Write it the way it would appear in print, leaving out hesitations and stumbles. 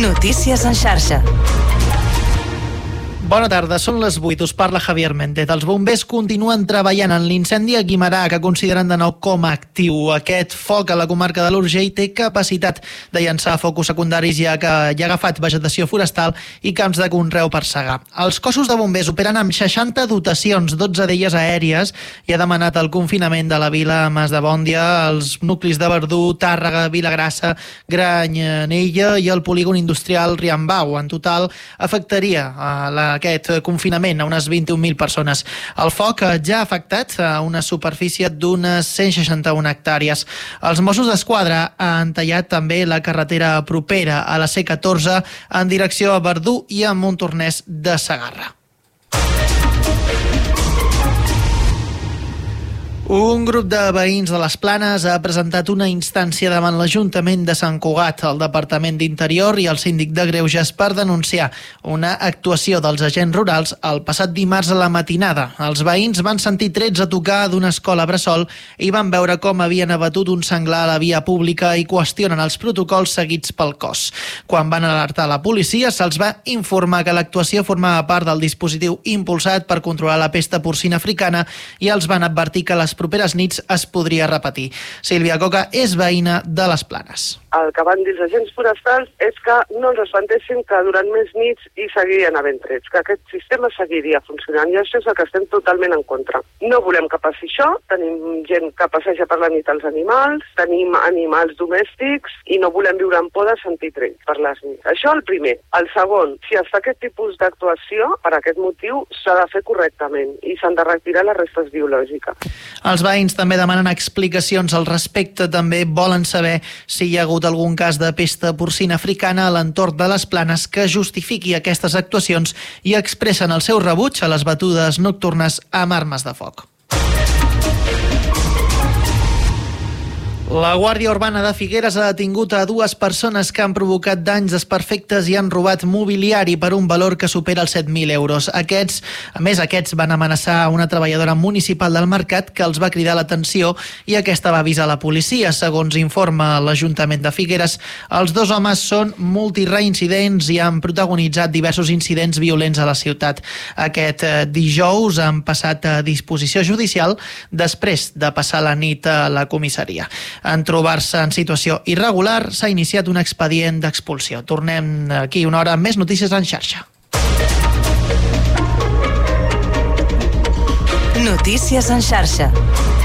Notícies en xarxa. Bona tarda, són les 8, us parla Javier Méndez. Els bombers continuen treballant en l'incendi a Guimerà, que consideren de nou com a actiu. Aquest foc a la comarca de l'Urgell té capacitat de llançar focus secundaris, ja que hi ha agafat vegetació forestal i camps de conreu per segar. Els cossos de bombers operen amb 60 dotacions, 12 d'elles aèries, i ha demanat el confinament de la vila Mas de Bòndia, els nuclis de Verdú, Tàrrega, Vilagrassa, Granyanella i el polígon industrial Riambau. En total afectaria aquest confinament a unes 21.000 persones. El foc ja ha afectat a una superfície d'unes 161 hectàrees. Els Mossos d'Esquadra han tallat també la carretera propera a la C14 en direcció a Verdú i a Montornès de Segarra. Un grup de veïns de les Planes ha presentat una instància davant l'Ajuntament de Sant Cugat, el Departament d'Interior i el Síndic de Greuges per denunciar una actuació dels agents rurals el passat dimarts a la matinada. Els veïns van sentir trets a tocar d'una escola bressol i van veure com havien abatut un senglar a la via pública i qüestionen els protocols seguits pel cos. Quan van alertar la policia, se'ls va informar que l'actuació formava part del dispositiu impulsat per controlar la pesta porcina africana i els van advertir que les properes nits es podria repetir. Sílvia Coca és veïna de les Planes. El que van dir els agents forestals és que no ens espantessin que durant més nits hi seguirien havent trets, que aquest sistema seguiria funcionant, i això és el que estem totalment en contra. No volem que passi això, tenim gent que passeja per la nit als animals, tenim animals domèstics i no volem viure en por de sentir trets per les nits. Això el primer. El segon, si es fa aquest tipus d'actuació, per aquest motiu s'ha de fer correctament i s'han de retirar les restes biològiques. Els veïns també demanen explicacions al respecte, també volen saber si hi ha hagut algun cas de pesta porcina africana a l'entorn de les Planes que justifiqui aquestes actuacions i expressen el seu rebuig a les batudes nocturnes amb armes de foc. La Guàrdia Urbana de Figueres ha detingut a 2 persones que han provocat danys desperfectes i han robat mobiliari per un valor que supera els 7.000 euros. Aquests van amenaçar una treballadora municipal del mercat que els va cridar l'atenció i aquesta va avisar la policia. Segons informa l'Ajuntament de Figueres, els 2 homes són multireincidents i han protagonitzat diversos incidents violents a la ciutat. Aquest dijous han passat a disposició judicial després de passar la nit a la comissaria. En trobar-se en situació irregular, s'ha iniciat un expedient d'expulsió. Tornem aquí una hora amb més notícies en xarxa. Notícies en xarxa.